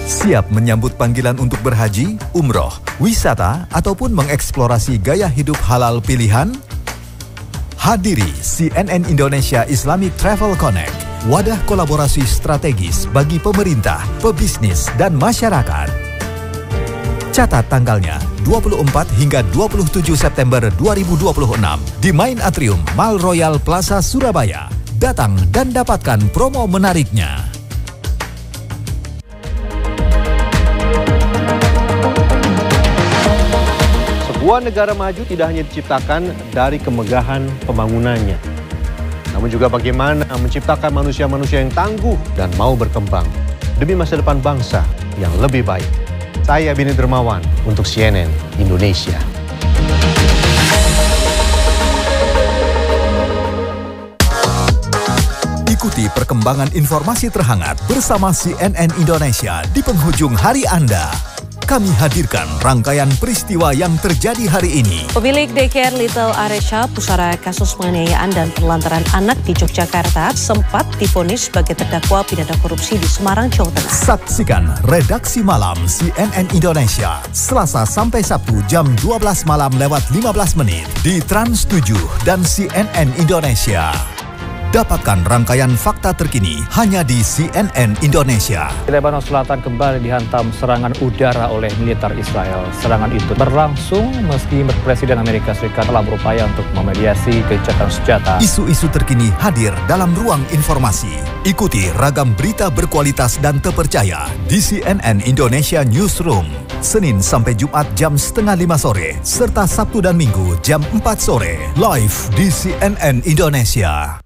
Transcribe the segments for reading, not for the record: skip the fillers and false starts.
Siap menyambut panggilan untuk berhaji, umroh, wisata, ataupun mengeksplorasi gaya hidup halal pilihan? Hadiri CNN Indonesia Islamic Travel Connect, wadah kolaborasi strategis bagi pemerintah, pebisnis, dan masyarakat. Catat tanggalnya 24 hingga 27 September 2026 di Main Atrium Mall Royal Plaza Surabaya. Datang dan dapatkan promo menariknya. Sebuah negara maju tidak hanya diciptakan dari kemegahan pembangunannya, namun juga bagaimana menciptakan manusia-manusia yang tangguh dan mau berkembang demi masa depan bangsa yang lebih baik. Saya Bini Dermawan untuk CNN Indonesia. Ikuti perkembangan informasi terhangat bersama CNN Indonesia di penghujung hari Anda. Kami hadirkan rangkaian peristiwa yang terjadi hari ini. Pemilik daycare Little Aresha, pusara kasus penganiayaan dan penelantaran anak di Yogyakarta, sempat divonis sebagai terdakwa pidana korupsi di Semarang, Jawa Tengah. Saksikan Redaksi Malam CNN Indonesia, Selasa sampai Sabtu jam 12 malam lewat 15 menit di Trans 7 dan CNN Indonesia. Dapatkan rangkaian fakta terkini hanya di CNN Indonesia. Lebanon Selatan kembali dihantam serangan udara oleh militer Israel. Serangan itu berlangsung meski Presiden Amerika Serikat telah berupaya untuk memediasi gencatan senjata. Isu-isu terkini hadir dalam ruang informasi. Ikuti ragam berita berkualitas dan terpercaya di CNN Indonesia Newsroom. Senin sampai Jumat jam 4:30 sore, serta Sabtu dan Minggu jam 4 sore. Live di CNN Indonesia.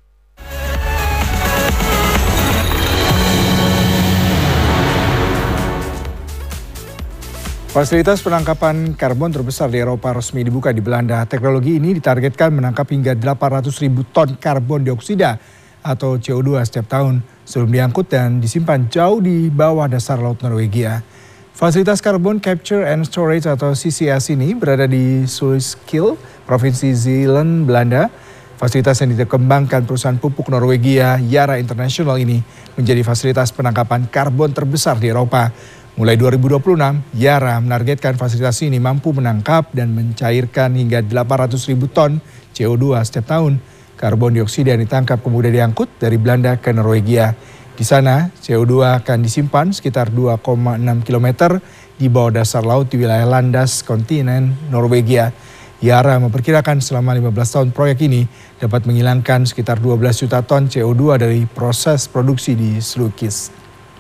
Fasilitas penangkapan karbon terbesar di Eropa resmi dibuka di Belanda. Teknologi ini ditargetkan menangkap hingga 800.000 ton karbon dioksida atau CO2 setiap tahun sebelum diangkut dan disimpan jauh di bawah dasar laut Norwegia. Fasilitas Carbon Capture and Storage atau CCS ini berada di Sluiskil, Provinsi Zeeland, Belanda. Fasilitas yang dikembangkan perusahaan pupuk Norwegia, Yara International ini menjadi fasilitas penangkapan karbon terbesar di Eropa. Mulai 2026, Yara menargetkan fasilitas ini mampu menangkap dan mencairkan hingga 800.000 ton CO2 setiap tahun. Karbon dioksida yang ditangkap kemudian diangkut dari Belanda ke Norwegia. Di sana, CO2 akan disimpan sekitar 2,6 km di bawah dasar laut di wilayah landas kontinen Norwegia. Yara memperkirakan selama 15 tahun proyek ini dapat menghilangkan sekitar 12 juta ton CO2 dari proses produksi di Sluiskil.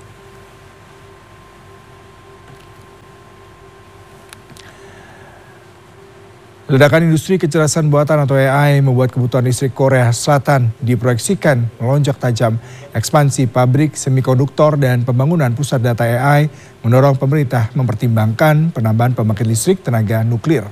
Ledakan industri kecerdasan buatan atau AI membuat kebutuhan listrik Korea Selatan diproyeksikan melonjak tajam. Ekspansi pabrik semikonduktor dan pembangunan pusat data AI mendorong pemerintah mempertimbangkan penambahan pembangkit listrik tenaga nuklir.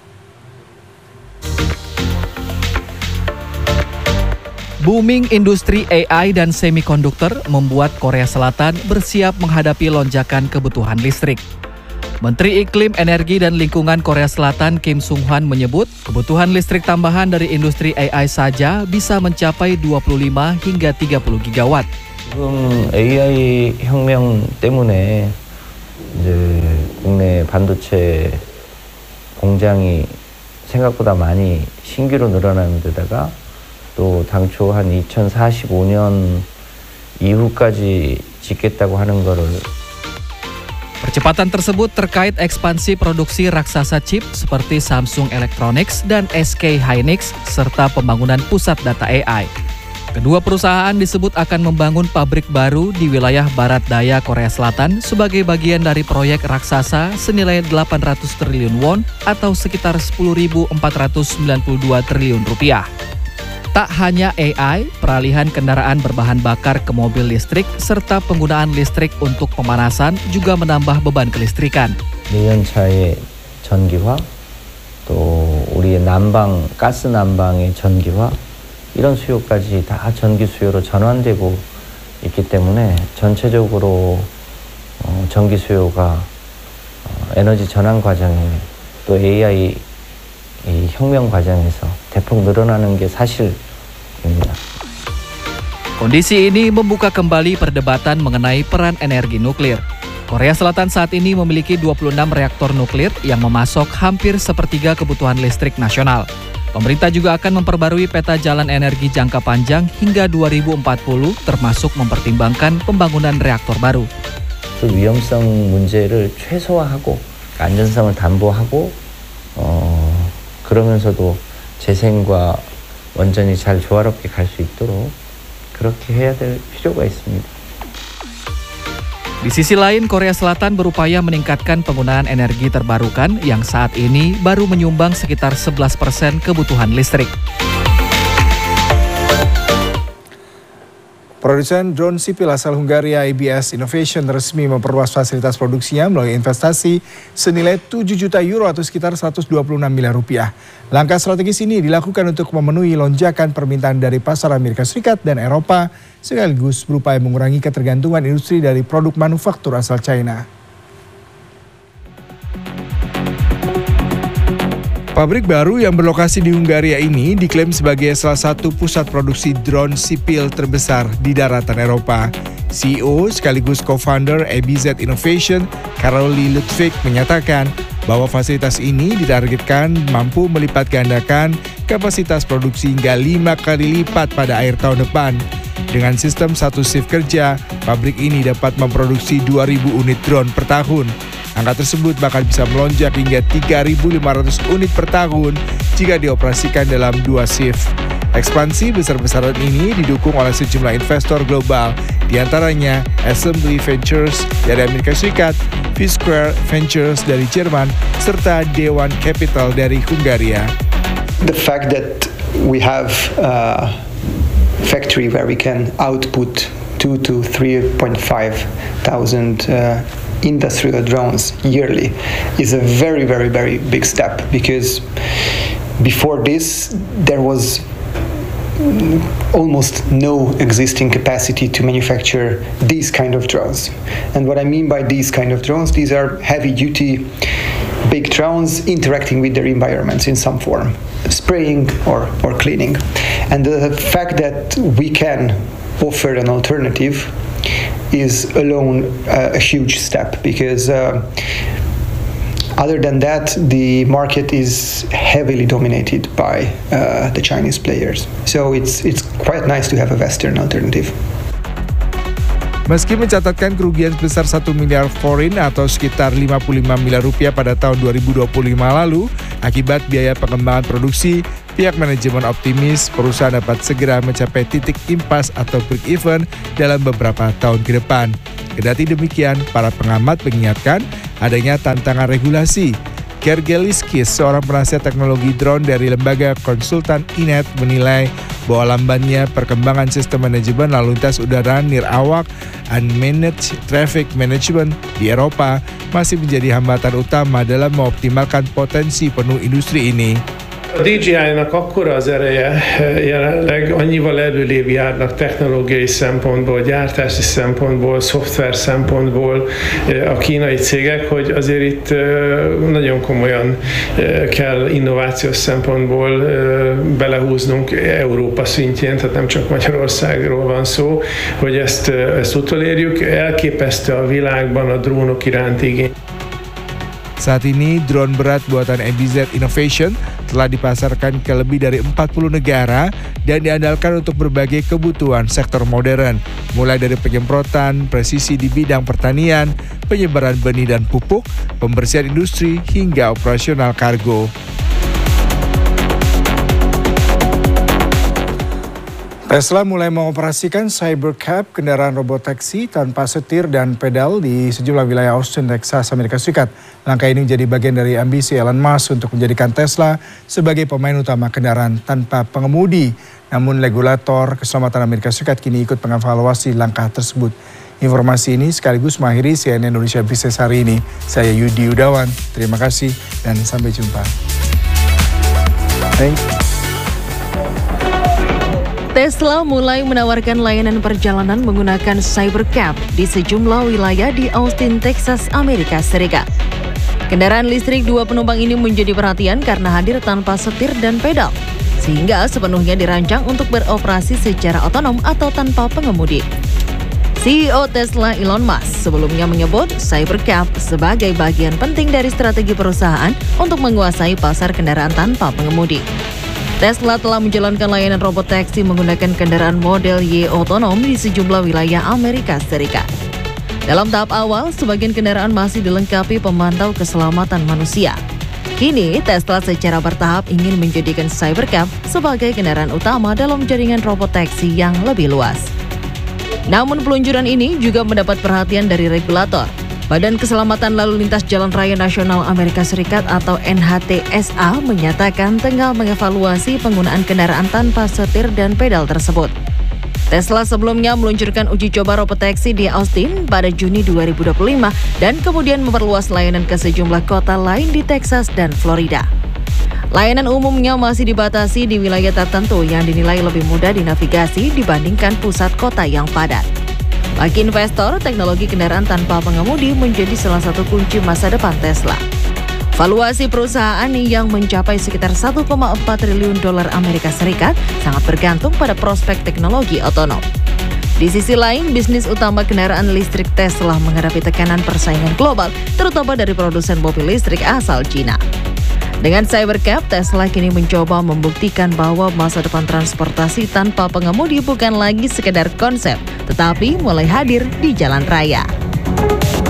Booming industri AI dan semikonduktor membuat Korea Selatan bersiap menghadapi lonjakan kebutuhan listrik. Menteri Iklim, Energi, dan Lingkungan Korea Selatan Kim Sung-hwan menyebut kebutuhan listrik tambahan dari industri AI saja bisa mencapai 25 hingga 30 gigawatt. 지금 AI 혁명 때문에 이제 국내 반도체 공장이 생각보다 많이 신규로 늘어나는 데다가 또 당초 한 2045년 이후까지 짓겠다고 하는 거를 Percepatan tersebut terkait ekspansi produksi raksasa chip seperti Samsung Electronics dan SK Hynix serta pembangunan pusat data AI. Kedua perusahaan disebut akan membangun pabrik baru di wilayah barat daya Korea Selatan sebagai bagian dari proyek raksasa senilai 800 triliun won atau sekitar 10.492 triliun rupiah. Tak hanya AI, peralihan kendaraan berbahan bakar ke mobil listrik serta penggunaan listrik untuk pemanasan juga menambah beban kelistrikan. 내연차의 전기화, 또 우리의 난방, 가스 난방의 전기화 이런 수요까지 다 전기 수요로 전환되고 있기 때문에 전체적으로 전기 수요가 에너지 전환 과정에 또 AI 이 혁명 과정에서 대폭 늘어나는 게 사실입니다. Kondisi ini membuka kembali perdebatan mengenai peran energi nuklir. Korea Selatan saat ini memiliki 26 reaktor nuklir yang memasok hampir sepertiga kebutuhan listrik nasional. Pemerintah juga akan memperbarui peta jalan energi jangka panjang hingga 2040 termasuk mempertimbangkan pembangunan reaktor baru. 위험성 문제를 최소화하고 안전성을 담보하고 그러면서도 재생과 원전이 잘 조화롭게 갈 수 있도록 그렇게 해야 될 필요가 있습니다. Di sisi lain, Korea Selatan berupaya meningkatkan penggunaan energi terbarukan yang saat ini baru menyumbang sekitar 11% kebutuhan listrik. Produsen drone sipil asal Hungaria ABS Innovation resmi memperluas fasilitas produksinya melalui investasi senilai 7 juta euro atau sekitar 126 miliar rupiah. Langkah strategis ini dilakukan untuk memenuhi lonjakan permintaan dari pasar Amerika Serikat dan Eropa, sekaligus berupaya mengurangi ketergantungan industri dari produk manufaktur asal China. Pabrik baru yang berlokasi di Hungaria ini diklaim sebagai salah satu pusat produksi drone sipil terbesar di daratan Eropa. CEO sekaligus co-founder ABZ Innovation, Karoli Ludwig menyatakan bahwa fasilitas ini ditargetkan mampu melipat gandakan kapasitas produksi hingga 5 kali lipat pada akhir tahun depan. Dengan sistem satu shift kerja, pabrik ini dapat memproduksi 2.000 unit drone per tahun. Angka tersebut bahkan bisa melonjak hingga 3.500 unit per tahun jika dioperasikan dalam 2 shift. Ekspansi besar-besaran ini didukung oleh sejumlah investor global, diantaranya Assembly Ventures dari Amerika Serikat, V-Square Ventures dari Jerman, serta Dewan Capital dari Hungaria. The fact that we have a factory where we can output 2 to 3.5 thousand industrial drones yearly is a very, very, very big step, because before this there was almost no existing capacity to manufacture these kind of drones. And what I mean by these kind of drones, these are heavy-duty big drones interacting with their environments in some form, spraying or cleaning. And the fact that we can offer an alternative is alone a huge step, because other than that, the market is heavily dominated by the Chinese players. So it's quite nice to have a Western alternative. Meski mencatatkan kerugian sebesar 1 miliar foreign atau sekitar 55 miliar rupiah pada tahun 2025 lalu, akibat biaya pengembangan produksi, pihak manajemen optimis perusahaan dapat segera mencapai titik impas atau break even dalam beberapa tahun ke depan. Kendati demikian, para pengamat mengingatkan adanya tantangan regulasi. Gergeliskis, seorang penasihat teknologi drone dari lembaga konsultan Inet, menilai bahwa lambannya perkembangan sistem manajemen lalu lintas udara nirawak Unmanaged Traffic Management di Eropa masih menjadi hambatan utama dalam mengoptimalkan potensi penuh industri ini. A DJI-nak akkora az ereje jelenleg, annyival előrébb járnak technológiai szempontból, gyártási szempontból, szoftver szempontból a kínai cégek, hogy azért itt nagyon komolyan kell innovációs szempontból belehúznunk Európa szintjén, tehát nem csak Magyarországról van szó, hogy ezt utolérjük. Elképesztő a világban a drónok iránti igény. Saat ini drone berat buatan ABZ Innovation telah dipasarkan ke lebih dari 40 negara dan diandalkan untuk berbagai kebutuhan sektor modern, mulai dari penyemprotan, presisi di bidang pertanian, penyebaran benih dan pupuk, pembersihan industri, hingga operasional kargo. Tesla mulai mengoperasikan Cybercab, kendaraan robot taksi tanpa setir dan pedal di sejumlah wilayah Austin, Texas, Amerika Serikat. Langkah ini menjadi bagian dari ambisi Elon Musk untuk menjadikan Tesla sebagai pemain utama kendaraan tanpa pengemudi. Namun regulator keselamatan Amerika Serikat kini ikut mengevaluasi langkah tersebut. Informasi ini sekaligus mengakhiri CNN Indonesia Business hari ini. Saya Yudi Udawan, terima kasih dan sampai jumpa. Thank you. Tesla mulai menawarkan layanan perjalanan menggunakan Cybercab di sejumlah wilayah di Austin, Texas, Amerika Serikat. Kendaraan listrik 2 penumpang ini menjadi perhatian karena hadir tanpa setir dan pedal, sehingga sepenuhnya dirancang untuk beroperasi secara otonom atau tanpa pengemudi. CEO Tesla Elon Musk sebelumnya menyebut Cybercab sebagai bagian penting dari strategi perusahaan untuk menguasai pasar kendaraan tanpa pengemudi. Tesla telah menjalankan layanan robot taksi menggunakan kendaraan model Y otonom di sejumlah wilayah Amerika Serikat. Dalam tahap awal, sebagian kendaraan masih dilengkapi pemantau keselamatan manusia. Kini, Tesla secara bertahap ingin menjadikan Cybercab sebagai kendaraan utama dalam jaringan robot taksi yang lebih luas. Namun peluncuran ini juga mendapat perhatian dari regulator. Badan Keselamatan Lalu Lintas Jalan Raya Nasional Amerika Serikat atau NHTSA menyatakan tengah mengevaluasi penggunaan kendaraan tanpa setir dan pedal tersebut. Tesla sebelumnya meluncurkan uji coba robot taksi di Austin pada Juni 2025 dan kemudian memperluas layanan ke sejumlah kota lain di Texas dan Florida. Layanan umumnya masih dibatasi di wilayah tertentu yang dinilai lebih mudah dinavigasi dibandingkan pusat kota yang padat. Bagi investor, teknologi kendaraan tanpa pengemudi menjadi salah satu kunci masa depan Tesla. Valuasi perusahaan yang mencapai sekitar 1,4 triliun dolar Amerika Serikat sangat bergantung pada prospek teknologi otonom. Di sisi lain, bisnis utama kendaraan listrik Tesla menghadapi tekanan persaingan global, terutama dari produsen mobil listrik asal Cina. Dengan Cybercab, Tesla kini mencoba membuktikan bahwa masa depan transportasi tanpa pengemudi bukan lagi sekedar konsep, tetapi mulai hadir di jalan raya.